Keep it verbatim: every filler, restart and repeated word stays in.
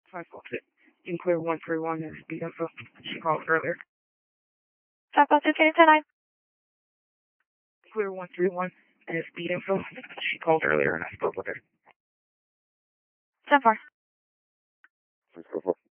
five four six. You can clear one three one as speed info. She called earlier. five four two, can you ten nine? Clear one three one as speed info. She called earlier and I spoke with her. ten four. Let's go for